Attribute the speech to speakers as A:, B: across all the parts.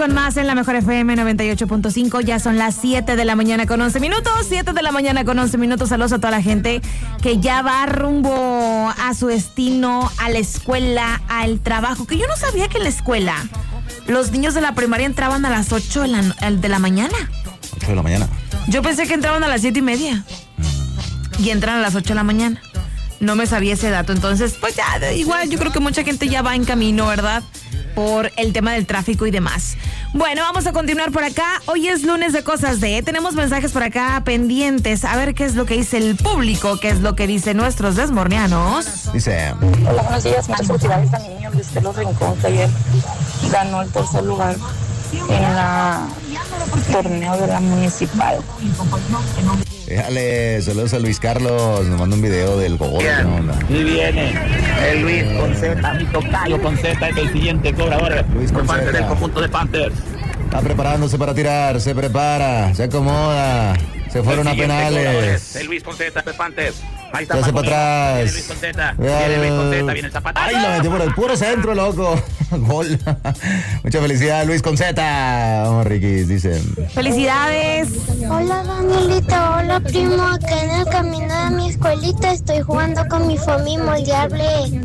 A: con más en la Mejor FM 98.5. Ya son las 7 de la mañana con 11 minutos. 7 de la mañana con 11 minutos. Saludos a toda la gente que ya va rumbo a su destino, a la escuela, al trabajo. Que yo no sabía que en la escuela los niños de la primaria entraban a las 8 de la mañana.
B: 8 de la mañana.
A: Yo pensé que entraban a las 7:30. Y entran a las 8 de la mañana. No me sabía ese dato. Entonces, pues ya, igual yo creo que mucha gente ya va en camino, ¿verdad? Por el tema del tráfico y demás. Bueno, vamos a continuar por acá. Hoy es lunes de cosas de... Tenemos mensajes por acá pendientes. A ver qué es lo que dice el público, qué es lo que dicen nuestros desmornianos.
B: Dice...
C: Hola, buenos días. Muchas felicidades a mi niño Luis Carlos Rincón, que ayer ganó el tercer lugar en la torneo de la municipal.
B: Déjale, saludos a Luis Carlos. Nos manda un video del gol.
D: Y viene el Luis con Z, mi tocayo con Z, es el siguiente cobrador por parte del conjunto de Panthers.
B: Está preparándose para tirar, se prepara, se acomoda. Se fueron a penales.
D: El Luis con Z de Panthers. Ahí está.
B: Se hace para atrás.
D: Viene Luis con Z. Viene Luis con Z. Viene el zapatazo.
B: Ay, lo metió por el puro centro, loco. Gol. Mucha felicidad, Luis con Z. Vamos, Riquis, dicen.
A: ¡Felicidades!
E: Hola, Danielita. Hola, primo. Acá en el camino de mi escuelita estoy jugando con mi familia moldeable.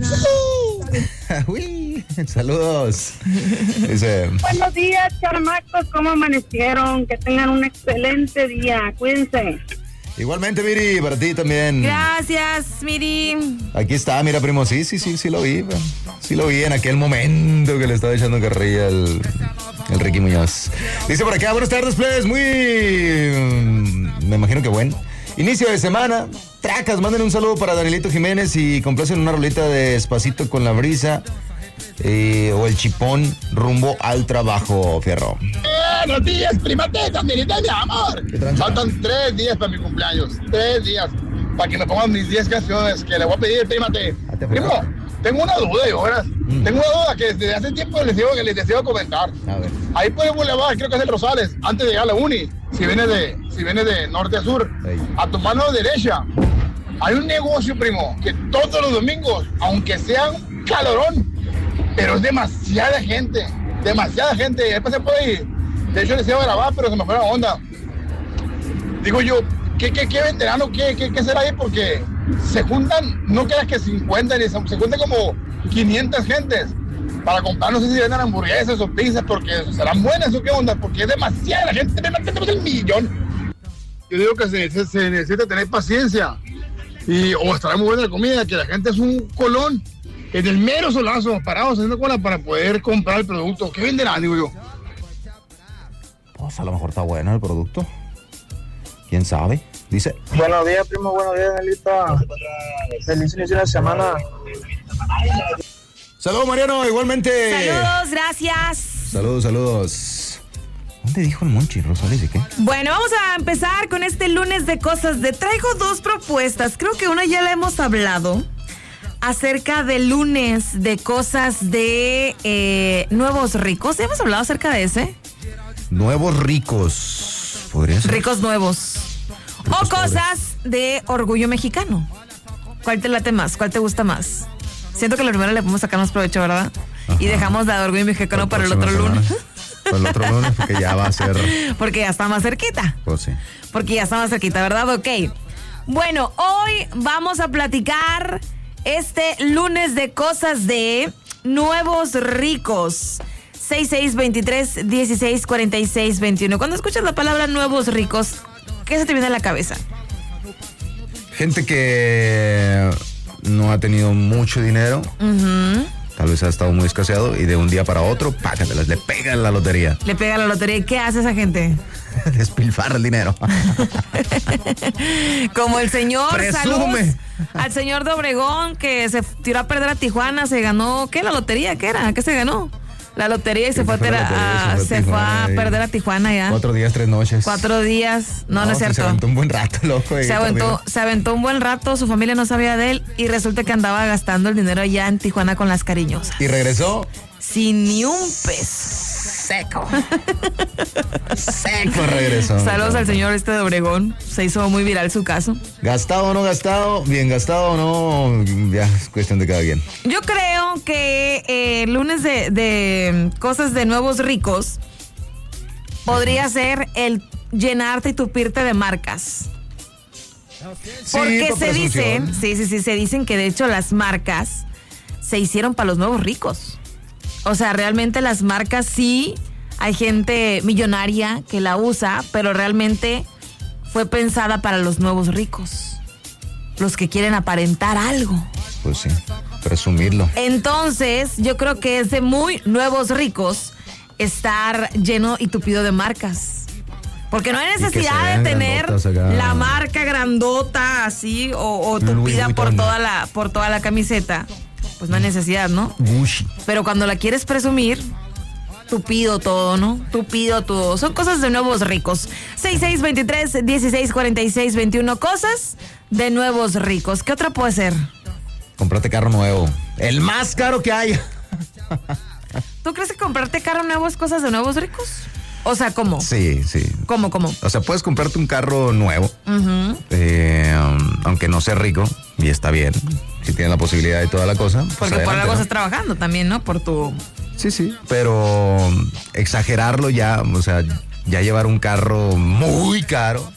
B: Uy, saludos. Dice.
F: Buenos días, charmacos. ¿Cómo amanecieron? Que tengan un excelente día. Cuídense.
B: Igualmente, Miri, para ti también.
A: Gracias, Miri.
B: Aquí está, mira, primo, sí lo vi. Sí lo vi en aquel momento que le estaba echando carrilla el Ricky Muñoz. Dice por acá, buenas tardes, please. Me imagino que bueno. Inicio de semana. Tracas, manden un saludo para Danielito Jiménez y complacen una rolita de Despacito con la Brisa. O el chipón rumbo al trabajo, Fierro.
G: Buenos días, primate, Danielita, mi amor. Faltan 3 días para mi cumpleaños. 3 días. Para que me pongan mis 10 canciones que le voy a pedir, primate. Primo, tengo una duda, yo, ¿verdad? Tengo una duda que desde hace tiempo les deseo comentar.
B: A ver.
G: Ahí por el Boulevard, creo que es el Rosales, antes de llegar a la Uni, si viene de norte a sur, a tu mano derecha, hay un negocio, primo, que todos los domingos, aunque sea un calorón, pero es demasiada gente. Ahí pasé por ahí. De hecho, les iba a grabar, pero se me fue la onda. Digo yo, ¿qué veterano, qué será ahí? Porque se juntan, no creas que 50, se juntan como 500 gentes para comprar, no sé si venden hamburguesas o pizzas, porque serán buenas o qué onda, porque es demasiada gente, tenemos el millón. Yo digo que se necesita tener paciencia, o estará muy buena la comida, que la gente es un colón, en el mero solazo, parados haciendo cola para poder comprar el producto. ¿Qué venderán, digo yo?
B: Pues a lo mejor está bueno el producto. ¿Quién sabe? Dice.
H: Buenos días, primo. Buenos días, Angelita. Feliz inicio de semana.
B: Saludos, Mariano. Igualmente.
A: Saludos, gracias.
B: Saludos. ¿Dónde dijo el Monchi, Rosales, y qué?
A: Bueno, vamos a empezar con este lunes de cosas de... Traigo 2 propuestas. Creo que una ya la hemos hablado. Acerca del lunes de cosas de nuevos ricos. ¿Ya hemos hablado acerca de ese?
B: Nuevos ricos. ¿Podría ser?
A: Ricos nuevos. O cosas de orgullo mexicano. ¿Cuál te late más? ¿Cuál te gusta más? Siento que la primera le podemos sacar más provecho, ¿verdad? Ajá. Y dejamos la de orgullo mexicano para el otro lunes.
B: Para el otro lunes, porque ya va a ser...
A: Porque ya está más cerquita.
B: Pues sí.
A: Porque ya está más cerquita, ¿verdad? Ok. Bueno, hoy vamos a platicar este lunes de cosas de nuevos ricos. 6623-1646-21. Cuando escuchas la palabra nuevos ricos, ¿qué se te viene a la cabeza?
B: Gente que no ha tenido mucho dinero. Tal vez ha estado muy escaseado y de un día para otro, pácatelas, le pegan la lotería.
A: Le pega la lotería. ¿Y qué hace esa gente?
B: Despilfarra el dinero.
A: Como el señor,
B: presume.
A: Saludos al señor de Obregón que se tiró a perder a Tijuana, se ganó, ¿qué? ¿La lotería? ¿Qué era? ¿Qué se ganó? La lotería y se fue a perder a Tijuana ya.
B: 4 días, 3 noches.
A: 4 días. No es cierto.
B: Se aventó un buen rato, loco.
A: Se aventó un buen rato, su familia no sabía de él y resulta que andaba gastando el dinero allá en Tijuana con las cariñosas.
B: ¿Y regresó?
A: Sin ni un peso. Seco.
B: Seco regresó.
A: Saludos al señor de Obregón. Se hizo muy viral su caso.
B: ¿Gastado o no gastado? Bien gastado o no, ya es cuestión de cada quien.
A: Yo creo que lunes de cosas de nuevos ricos podría ser el llenarte y tupirte de marcas. Porque se dicen, se dicen que de hecho las marcas se hicieron para los nuevos ricos. O sea, realmente las marcas sí, hay gente millonaria que la usa, pero realmente fue pensada para los nuevos ricos. Los que quieren aparentar algo.
B: Pues sí, presumirlo.
A: Entonces, yo creo que es de muy nuevos ricos estar lleno y tupido de marcas. Porque no hay necesidad de tener la marca grandota así o tupida por toda la camiseta. Pues no hay necesidad, ¿no?
B: Gucci.
A: Pero cuando la quieres presumir, tupido todo, ¿no? Tupido todo. Son cosas de nuevos ricos. 6623-1646-21. Cosas de nuevos ricos. ¿Qué otra puede ser?
B: Comprate carro nuevo. El más caro que hay.
A: ¿Tú crees que comprarte carro nuevo es cosas de nuevos ricos? O sea, ¿cómo?
B: Sí.
A: ¿Cómo?
B: O sea, puedes comprarte un carro nuevo, aunque no sea rico, y está bien, si tienes la posibilidad y toda la cosa. Pues
A: porque por algo estás trabajando también, ¿no? Por tu...
B: Sí, pero exagerarlo ya, o sea, ya llevar un carro muy caro,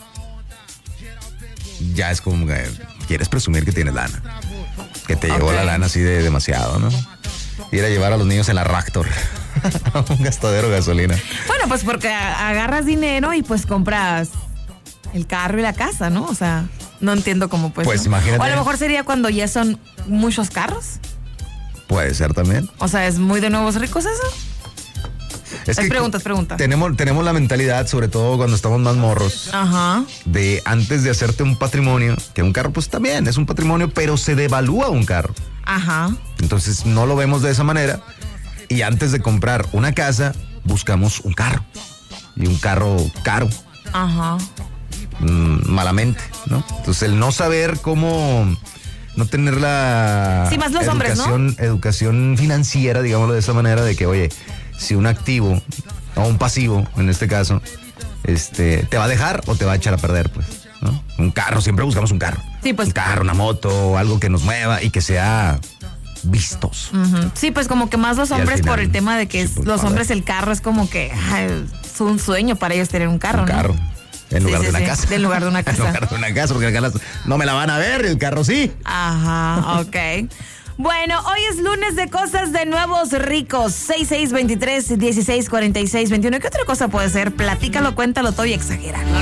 B: ya es como que quieres presumir que tienes lana, que te llegó la lana así de demasiado, ¿no? Ir a llevar a los niños en la Raptor a un gastadero de gasolina.
A: Bueno, pues porque agarras dinero y pues compras el carro y la casa, ¿no? O sea, no entiendo cómo pues.
B: Pues
A: ¿no?
B: imagínate.
A: O a lo mejor sería cuando ya son muchos carros.
B: Puede ser también.
A: O sea, ¿es muy de nuevos ricos eso? Es pregunta.
B: Tenemos la mentalidad, sobre todo cuando estamos más morros, de antes de hacerte un patrimonio, que un carro pues también es un patrimonio, pero se devalúa un carro.
A: Ajá.
B: Entonces no lo vemos de esa manera y antes de comprar una casa buscamos un carro y un carro caro.
A: Ajá.
B: Malamente, ¿no? Entonces el no saber cómo, no tener la
A: sí, más los hombres, ¿no?
B: Educación financiera, digámoslo de esa manera, de que oye, si un activo o un pasivo, en este caso, te va a dejar o te va a echar a perder, pues, ¿no? Un carro, siempre buscamos un carro.
A: Sí, pues.
B: Un carro, una moto, algo que nos mueva y que sea vistos.
A: Sí, pues como que más los hombres por el tema de que
B: sí, pues,
A: los hombres el carro es como que es un sueño para ellos tener un carro,
B: un
A: ¿no?
B: Carro. En lugar de una casa.
A: En lugar de una casa.
B: En lugar de una casa, porque el carro no me la van a ver, el carro sí.
A: Ajá, ok. Bueno, hoy es lunes de cosas de nuevos ricos. 6623-1646-21. ¿Qué otra cosa puede ser? Platícalo, cuéntalo todo y exagera.